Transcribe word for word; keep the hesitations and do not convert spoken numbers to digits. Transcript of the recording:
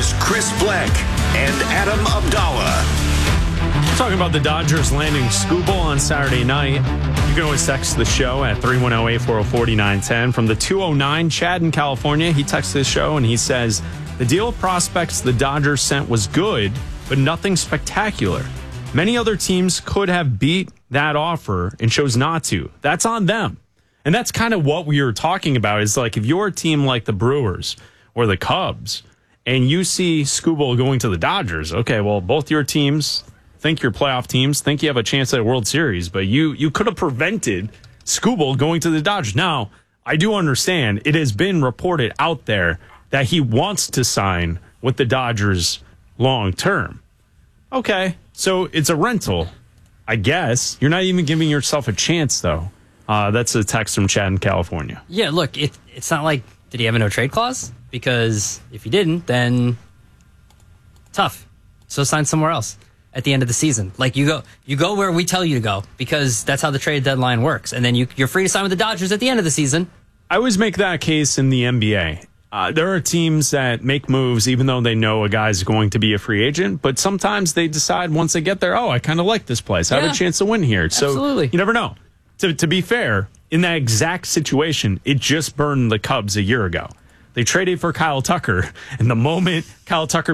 Here's Chris Black and Adam Abdallah. Talking about the Dodgers landing Skubal on Saturday night. You can always text the show at three one zero, eight four zero, four nine one zero. From the two oh nine, Chad in California, he texts this show and he says, the deal of prospects the Dodgers sent was good, but nothing spectacular. Many other teams could have beat that offer and chose not to. That's on them. And that's kind of what we were talking about is like if you're a team like the Brewers or the Cubs and you see Skubal going to the Dodgers, okay, well, both your teams think you're playoff teams, think you have a chance at a World Series, but you you could have prevented Skubal going to the Dodgers. Now, I do understand it has been reported out there that he wants to sign with the Dodgers long term. Okay, so it's a rental, I guess. You're not even giving yourself a chance, though. Uh, that's a text from Chad in California. Yeah, look, it, it's not like, did he have a no-trade clause? Because if he didn't, then tough. So sign somewhere else at the end of the season. Like, you go you go where we tell you to go, because that's how the trade deadline works. And then you, you're free to sign with the Dodgers at the end of the season. I always make that case in the N B A. Uh, there are teams that make moves even though they know a guy's going to be a free agent, but sometimes they decide once they get there, oh, I kind of like this place. I Yeah, have a chance to win here. So absolutely. You never know. To, to be fair, in that exact situation, it just burned the Cubs a year ago. They traded for Kyle Tucker, and the moment Kyle Tucker